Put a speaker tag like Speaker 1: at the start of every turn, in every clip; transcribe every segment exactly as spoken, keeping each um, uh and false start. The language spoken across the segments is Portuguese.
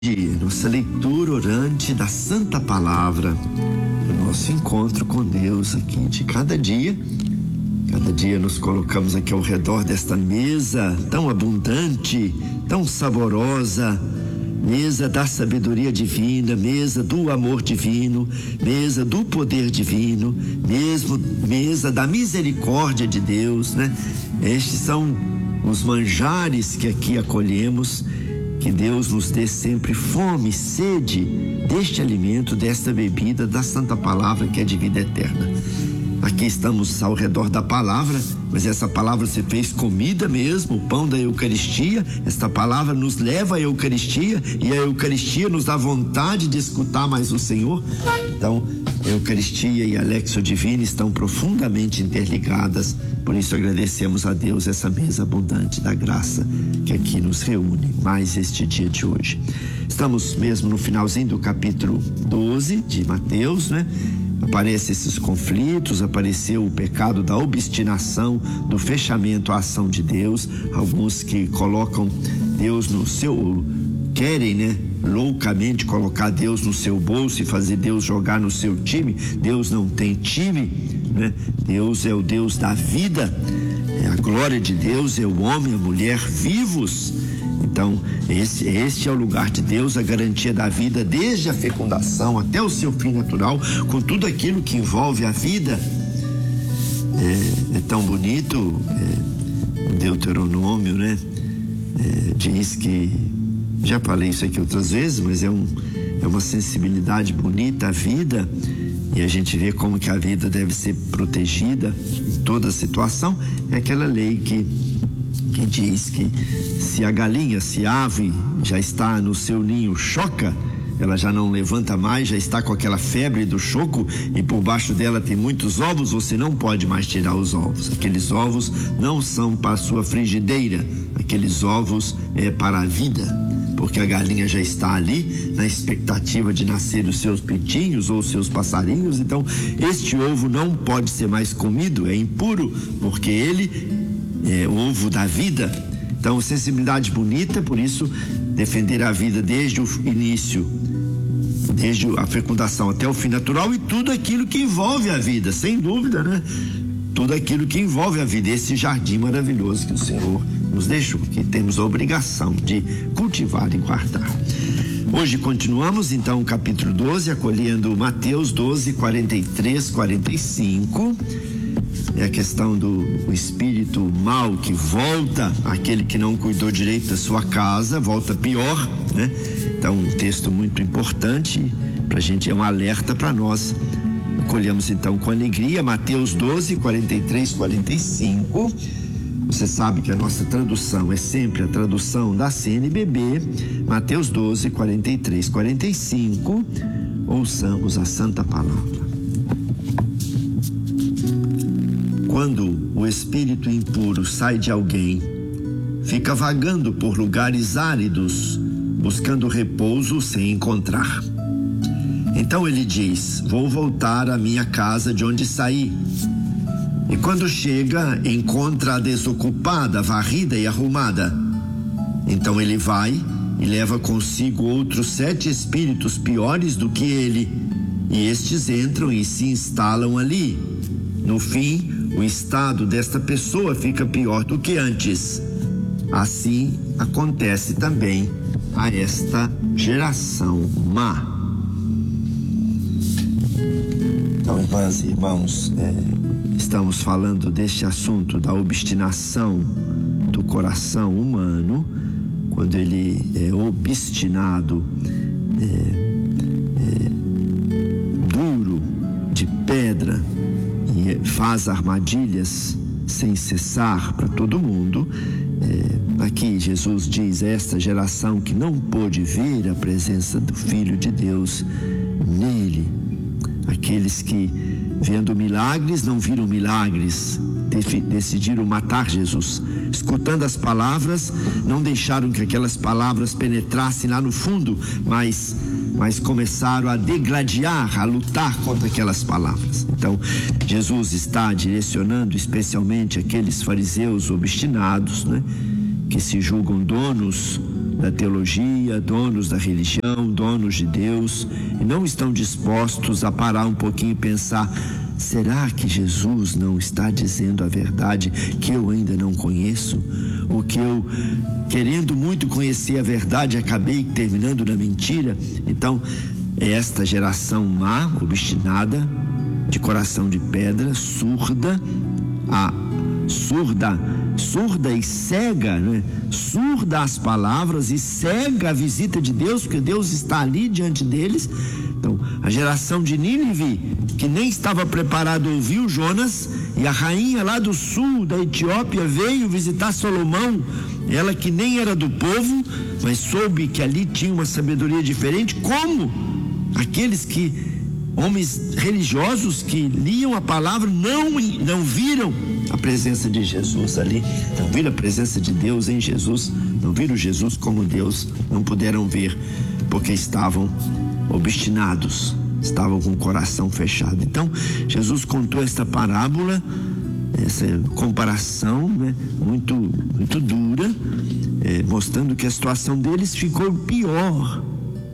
Speaker 1: Nossa leitura orante da Santa Palavra, o nosso encontro com Deus aqui de cada dia. Cada dia nos colocamos aqui ao redor desta mesa tão abundante, tão saborosa, mesa da sabedoria divina, mesa do amor divino, mesa do poder divino, mesmo mesa da misericórdia de Deus, né? Estes são os manjares que aqui acolhemos. Que Deus nos dê sempre fome e sede deste alimento, desta bebida, da Santa Palavra que é de vida eterna. Aqui estamos ao redor da palavra, mas essa palavra se fez comida mesmo, o pão da Eucaristia. Esta palavra nos leva à Eucaristia e a Eucaristia nos dá vontade de escutar mais o Senhor. Então, a Eucaristia e a Lectio Divina estão profundamente interligadas. Por isso agradecemos a Deus essa mesa abundante da graça que aqui nos reúne mais este dia de hoje. Estamos mesmo no finalzinho do capítulo doze de Mateus, né? Aparecem esses conflitos, apareceu o pecado da obstinação, do fechamento à ação de Deus. Alguns que colocam Deus no seu, querem, né? loucamente colocar Deus no seu bolso e fazer Deus jogar no seu time. Deus não tem time, né? Deus é o Deus da vida, é a glória de Deus, é o homem e a mulher vivos. Então esse, este é o lugar de Deus, a garantia da vida desde a fecundação até o seu fim natural, com tudo aquilo que envolve a vida. É, é tão bonito, é, Deuteronômio, né? É, diz que, já falei isso aqui outras vezes, mas é, um, é uma sensibilidade bonita à vida, e a gente vê como que a vida deve ser protegida em toda situação. É aquela lei que, que diz que se a galinha, se a ave já está no seu ninho, choca, ela já não levanta mais, já está com aquela febre do choco e por baixo dela tem muitos ovos, você não pode mais tirar os ovos. Aqueles ovos não são para a sua frigideira, aqueles ovos é para a vida, porque a galinha já está ali na expectativa de nascer os seus pintinhos ou os seus passarinhos. Então este ovo não pode ser mais comido, é impuro, porque ele é o ovo da vida. Então sensibilidade bonita, por isso defender a vida desde o início, desde a fecundação até o fim natural, e tudo aquilo que envolve a vida, sem dúvida, né? Tudo aquilo que envolve a vida, esse jardim maravilhoso que o Senhor nos deixou, que temos a obrigação de cultivar e guardar. Hoje continuamos então o capítulo doze, acolhendo Mateus doze, quarenta e três, quarenta e cinco. É a questão do o espírito mau que volta, aquele que não cuidou direito da sua casa, volta pior, né? Então um texto muito importante para a gente, é um alerta para nós. Acolhemos então com alegria Mateus doze, quarenta e três, quarenta e cinco. Você sabe que a nossa tradução é sempre a tradução da C N B B. Mateus doze, quarenta e três, quarenta e cinco. Ouçamos a Santa Palavra. Quando o espírito impuro sai de alguém, fica vagando por lugares áridos, buscando repouso sem encontrar. Então ele diz: vou voltar à minha casa de onde saí. E quando chega, encontra-a desocupada, varrida e arrumada. Então ele vai e leva consigo outros sete espíritos piores do que ele, e estes entram e se instalam ali. No fim, o estado desta pessoa fica pior do que antes. Assim acontece também a esta geração má. Então, irmãs e irmãos, é, estamos falando deste assunto da obstinação do coração humano, quando ele é obstinado, é, é, duro, de pedra, e faz armadilhas sem cessar para todo mundo. É, aqui Jesus diz: esta geração que não pôde ver a presença do Filho de Deus nele. Aqueles que, vendo milagres, não viram milagres, decidiram matar Jesus. Escutando as palavras, não deixaram que aquelas palavras penetrassem lá no fundo, mas, mas começaram a degladiar, a lutar contra aquelas palavras. Então, Jesus está direcionando especialmente aqueles fariseus obstinados, né, que se julgam donos da teologia, donos da religião, donos de Deus, e não estão dispostos a parar um pouquinho e pensar: será que Jesus não está dizendo a verdade que eu ainda não conheço? Ou que eu, querendo muito conhecer a verdade, acabei terminando na mentira? Então, é esta geração má, obstinada, de coração de pedra, surda, a surda, surda e cega, né? Surda às palavras e cega a visita de Deus, porque Deus está ali diante deles. Então, a geração de Nínive, que nem estava preparada, ouviu Jonas, e a rainha lá do sul da Etiópia veio visitar Salomão, ela que nem era do povo, mas soube que ali tinha uma sabedoria diferente. Como aqueles que, homens religiosos que liam a palavra, não, não viram a presença de Jesus ali, não viram a presença de Deus em Jesus, não viram Jesus como Deus, não puderam ver, porque estavam obstinados, estavam com o coração fechado. Então, Jesus contou esta parábola, essa comparação, né, muito, muito dura, é, mostrando que a situação deles ficou pior.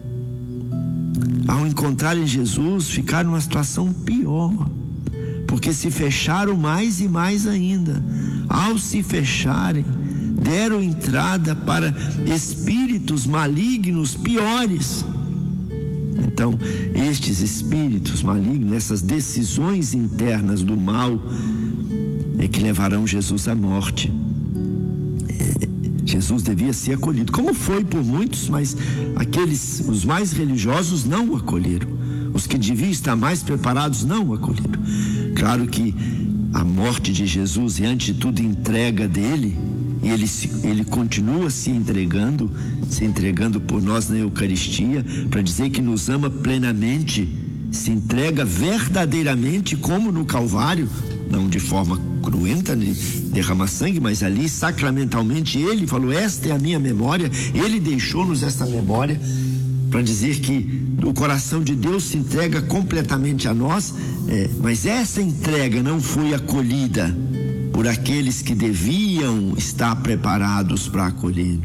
Speaker 1: Ao encontrarem Jesus, ficaram numa situação pior, porque se fecharam mais e mais ainda. Ao se fecharem, deram entrada para espíritos malignos piores. Então, estes espíritos malignos, essas decisões internas do mal, é que levarão Jesus à morte. É, Jesus devia ser acolhido, como foi por muitos, mas aqueles, os mais religiosos, não o acolheram. Os que deviam estar mais preparados não o acolheram. Claro que a morte de Jesus e, antes de tudo, a entrega dele, e ele, se, ele continua se entregando, se entregando por nós na Eucaristia, para dizer que nos ama plenamente, se entrega verdadeiramente, como no Calvário, não de forma cruenta, de derramar sangue, mas ali sacramentalmente ele falou: esta é a minha memória. Ele deixou-nos esta memória para dizer que o coração de Deus se entrega completamente a nós, é, mas essa entrega não foi acolhida por aqueles que deviam estar preparados para acolhê-lo.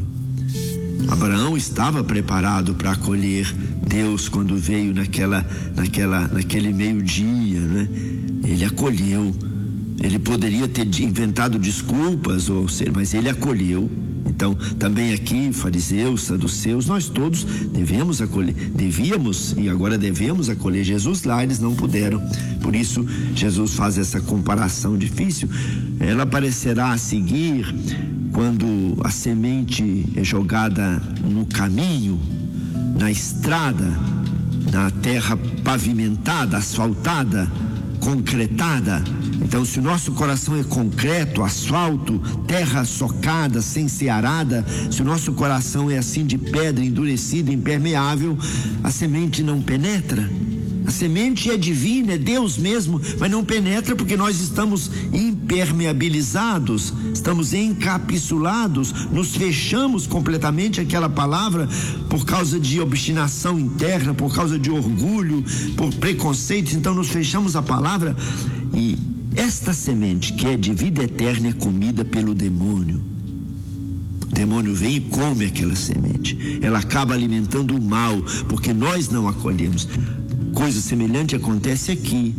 Speaker 1: Abraão estava preparado para acolher Deus quando veio naquela, naquela, naquele meio-dia, né? Ele acolheu. Ele poderia ter inventado desculpas, ou ser, mas ele acolheu. Então, também aqui, fariseus, saduceus, nós todos devemos acolher, devíamos e agora devemos acolher Jesus lá, eles não puderam. Por isso, Jesus faz essa comparação difícil. Ela aparecerá a seguir quando a semente é jogada no caminho, na estrada, na terra pavimentada, asfaltada, concretada. Então, se o nosso coração é concreto, asfalto, terra socada, sem ser arada, se o nosso coração é assim de pedra, endurecida, impermeável, a semente não penetra. A semente é divina, é Deus mesmo, mas não penetra porque nós estamos impermeabilizados, estamos encapsulados, nos fechamos completamente àquela palavra por causa de obstinação interna, por causa de orgulho, por preconceitos. Então nos fechamos à palavra, e esta semente que é de vida eterna é comida pelo demônio. O demônio vem e come aquela semente, ela acaba alimentando o mal, porque nós não acolhemos. Coisa semelhante acontece aqui.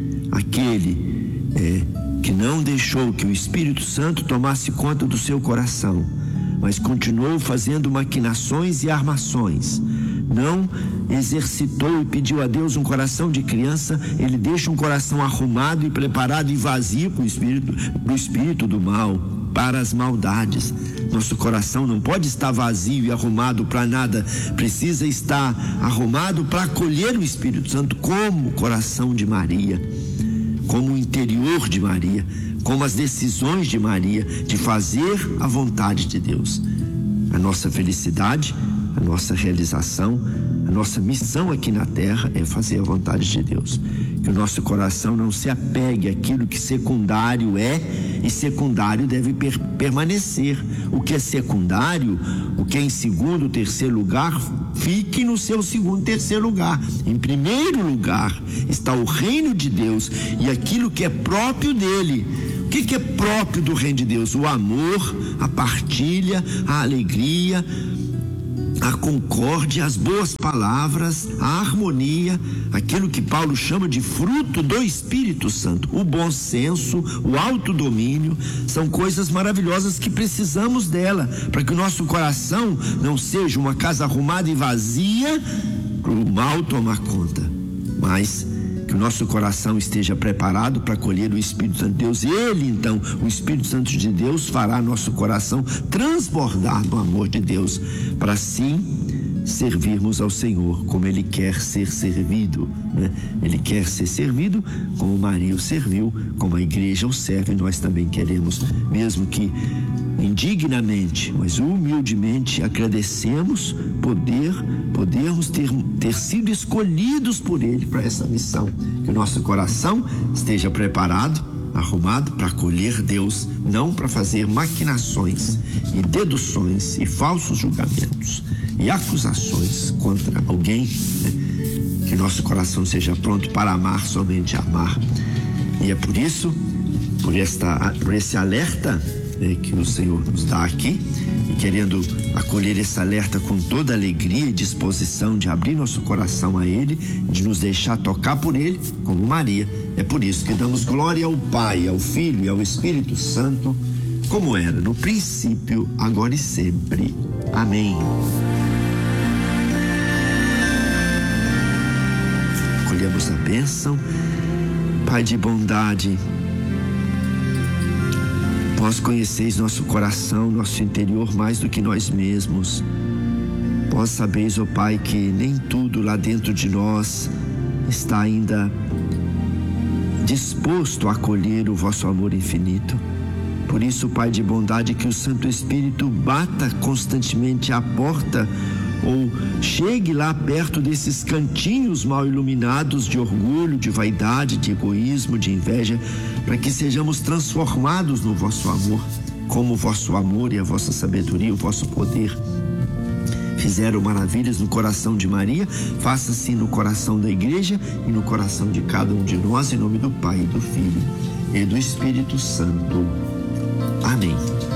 Speaker 1: Aquele é, que não deixou que o Espírito Santo tomasse conta do seu coração, mas continuou fazendo maquinações e armações, não exercitou e pediu a Deus um coração de criança, ele deixa um coração arrumado e preparado e vazio para o espírito, para o espírito do mal, para as maldades. Nosso coração não pode estar vazio e arrumado para nada, precisa estar arrumado para acolher o Espírito Santo, como o coração de Maria, como o interior de Maria, como as decisões de Maria de fazer a vontade de Deus. A nossa felicidade, a nossa realização, a nossa missão aqui na terra é fazer a vontade de Deus. Que o nosso coração não se apegue àquilo que secundário é, e secundário deve per- permanecer. O que é secundário, o que é em segundo, terceiro lugar, fique no seu segundo, terceiro lugar. Em primeiro lugar está o reino de Deus e aquilo que é próprio dele. O que, que é próprio do reino de Deus? O amor, a partilha, a alegria, a concórdia, as boas palavras, a harmonia, aquilo que Paulo chama de fruto do Espírito Santo, o bom senso, o autodomínio, são coisas maravilhosas que precisamos dela, para que o nosso coração não seja uma casa arrumada e vazia para o mal tomar conta, mas que o nosso coração esteja preparado para acolher o Espírito Santo de Deus. Ele, então, o Espírito Santo de Deus, fará nosso coração transbordar do amor de Deus, para assim servirmos ao Senhor como Ele quer ser servido, né? Ele quer ser servido como Maria o serviu, como a igreja o serve. Nós também queremos, mesmo que indignamente, mas humildemente, agradecemos poder, podermos ter, ter sido escolhidos por Ele para essa missão. Que o nosso coração esteja preparado, arrumado para acolher Deus, não para fazer maquinações e deduções e falsos julgamentos e acusações contra alguém, né? Que nosso coração seja pronto para amar, somente amar. E é por isso, por, esta, por esse alerta, né, que o Senhor nos dá aqui, e querendo acolher esse alerta com toda alegria e disposição de abrir nosso coração a Ele, de nos deixar tocar por Ele, como Maria. É por isso que damos glória ao Pai, ao Filho e ao Espírito Santo, como era no princípio, agora e sempre. Amém. Colhemos a bênção. Pai de bondade, vós conheceis nosso coração, nosso interior mais do que nós mesmos. Vós sabeis, ó Pai, que nem tudo lá dentro de nós está ainda disposto a acolher o vosso amor infinito. Por isso, Pai de bondade, que o Santo Espírito bata constantemente à porta, ou chegue lá perto desses cantinhos mal iluminados de orgulho, de vaidade, de egoísmo, de inveja, para que sejamos transformados no vosso amor, como o vosso amor e a vossa sabedoria, o vosso poder fizeram maravilhas no coração de Maria. Faça assim no coração da igreja e no coração de cada um de nós, em nome do Pai, do Filho e do Espírito Santo. Amém.